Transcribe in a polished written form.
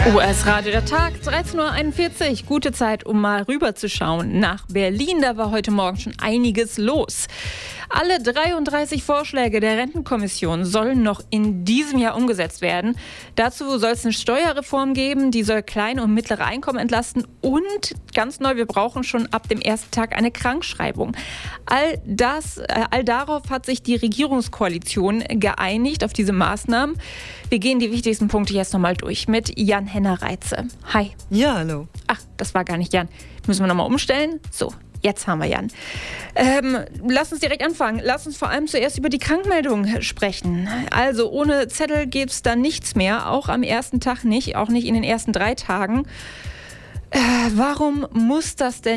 US-Radio der Tag, 13:41 Uhr. Gute Zeit, um mal rüberzuschauen nach Berlin. Da war heute Morgen schon einiges los. Alle 33 Vorschläge der Rentenkommission sollen noch in diesem Jahr umgesetzt werden. Dazu soll es eine Steuerreform geben, die soll kleine und mittlere Einkommen entlasten. Und ganz neu, wir brauchen schon ab dem ersten Tag eine Krankschreibung. All darauf hat sich die Regierungskoalition geeinigt, auf diese Maßnahmen. Wir gehen die wichtigsten Punkte jetzt nochmal durch mit Jan-Henner Reitze. Hi. Ja, hallo. Ach, das war gar nicht Jan. Müssen wir nochmal umstellen? So. Jetzt haben wir Jan. Lass uns direkt anfangen. Lass uns vor allem zuerst über die Krankmeldung sprechen. Also ohne Zettel geht es dann nichts mehr, auch am ersten Tag nicht, auch nicht in den ersten 3 Tagen. Warum muss das denn